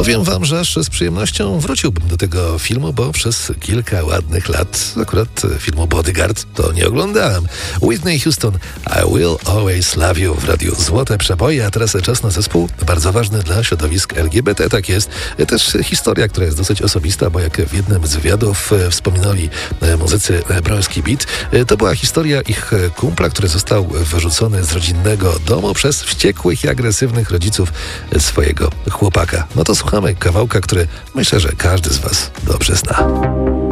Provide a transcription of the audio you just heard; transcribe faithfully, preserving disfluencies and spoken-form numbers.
Powiem wam, że aż z przyjemnością wróciłbym do tego filmu, bo przez kilka ładnych lat akurat filmu Bodyguard to nie oglądałem. Whitney Houston, I Will Always Love You w radiu Złote Przeboje, a teraz czas na zespół bardzo ważny dla środowisk L G B T, tak jest. Też historia, która jest dosyć osobista, bo jak w jednym z wywiadów wspominali muzycy Broński Beat, to była historia ich kumpla, który został wyrzucony z rodzinnego domu przez wściekłych i agresywnych rodziców swojego chłopaka. No to słuchamy kawałka, który myślę, że każdy z was dobrze zna.